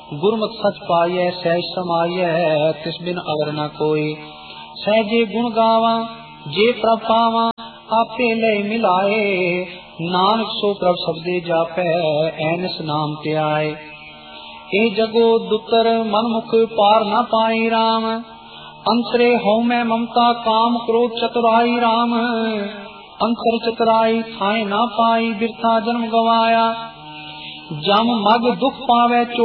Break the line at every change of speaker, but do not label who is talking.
गुरमुख सच पाइय सहज समाइय तिस बिन अवर न कोई। सहजे गुण गावा जे प्रभ पावा आपे लय मिलाए। नानक सो प्रभ शब्दे जापै ऐनस नाम ते आए। ए जगो दुतर मनमुख पार न पाई राम। अंतरे हौ मैं ममता काम क्रोध चतुराई राम। अंतर चतुराई थाए ना पाई बिरथा जन्म गवाया। जम मग दुख पावे